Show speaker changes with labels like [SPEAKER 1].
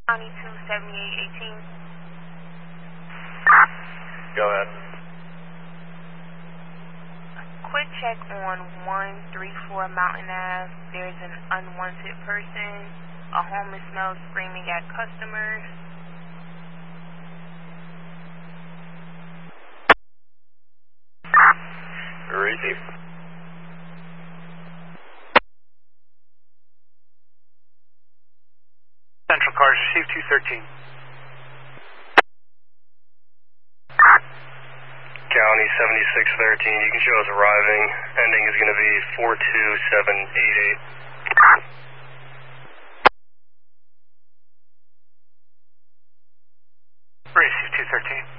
[SPEAKER 1] County 27818.
[SPEAKER 2] Go ahead.
[SPEAKER 1] Quick check on 134 Mountain Ave. There's an unwanted person. A homeless male screaming at customers.
[SPEAKER 2] Receive.
[SPEAKER 3] Central cars received 213.
[SPEAKER 2] County 7613, you can show us arriving. Ending is going to be 42788.
[SPEAKER 3] Received 213.